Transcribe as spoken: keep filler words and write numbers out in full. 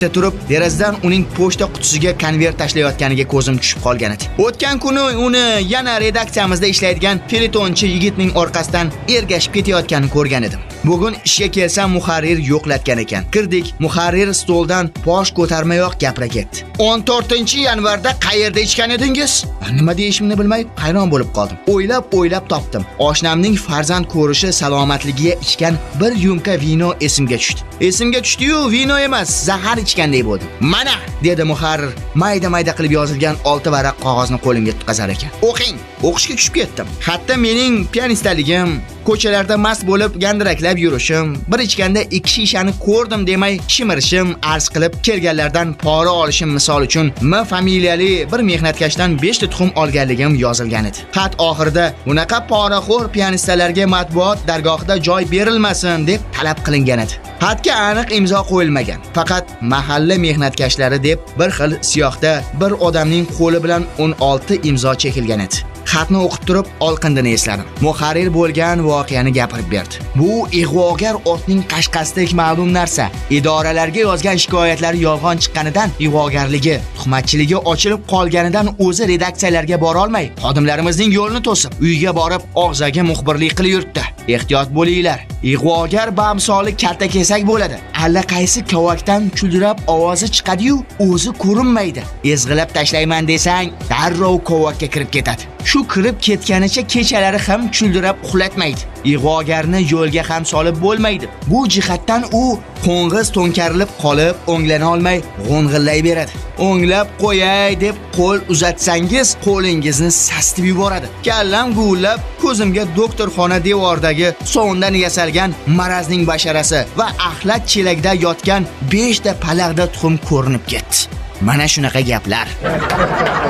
turib, derazadan uning pochta qutisiga konvert tashlayotganiga ko'zim tushib qolgan edi. O'tgan kuni uni yana redaksiyamizda ishlaydigan felitonchi yigitning orqasidan ergashib ketayotganini ko'rgan edim. Bugun ishga kelsam muharrir yo'qlatgan ekan. Kirdik, muharrir stoldan bosh ko'tarmayoq gapira ketdi. o'n to'rtinchi yanvarda qayerda ichgan edingiz? Nima deyishimni bilmay hayron bo'lib qoldim. O'ylab, o'ylab topdim. Oshnamning farzand ko'rishi salomatligiga ichgan bir yumka vino esimga tushdi. Esimga tushdi-yu, vino emas, zahar ichgandek bo'ldim. Mana, dedi muharrir, mayda-mayda qilib yozilgan olti varaq qog'ozni qo'limga tutqazar ekan. O'qing. O'qishga tushib ketdim. Hatto mening pianistaligim, ko'chalarda mast bo'lib gandiraklab yurishim, bir ichganda ikki shishani ko'rdim demay shimirishim, arz qilib kelganlardan pora olishim misol uchun M familiyali bir mehnatkashdan besh ta tuxum olganligim yozilgan edi. Xat oxirida unaqa poraxo'r pianistalarga matbuot dargohida joy berilmasin deb talab qilingan edi. Xatga aniq imzo qo'yilmagan. Faqat mahalla mehnatkashlari deb bir xil siyohda bir odamning qo'li bilan o'n olti imzo chekilgan edi. Xatni o'qib turib olqindini esladim. Muharrir bo'lgan voqeani gapirib berdi. Bu ig'vogar otning qashqasidek ma'lum narsa. Idoralarga yozgan shikoyatlari yolg'on chiqqanidan ig'vogarligi, tuhmatchiligi ochilib qolganidan o'zi redaksiyalarga bora olmay, xodimlarimizning yo'lini to'sib, uyga borib og'zaga muxbirlik qilib yurtdi. Ehtiyot bo'linglar. Ig'vogar bamsoli kalta kesak bo'ladi. Alla qaysi kovakdan chuldirab ovozi chiqadi-yu, o'zi ko'rinmaydi. Ezg'ilab tashlayman desang, darrov kovakka kirib ketadi. Shu kirib ketganicha kechalari ham chuldirab uxlatmaydi. Ig'vogarni yo'lga ham solib bo'lmaydi. Bu jihatdan u qo'ng'iz to'nkarilib qolib, o'nglana olmay g'o'ng'illay beradi. O'nglab qo'yay deb qo'l uzatsangiz, qo'lingizni sastib yuboradi. Kallam guvillab, ko'zimga doktorxona devordagi sovundan yasalgan marazning basharasi va axlat chelakda yotgan besh ta palag'da tuxum ko'rinib ketdi. Mana shunaqa gaplar.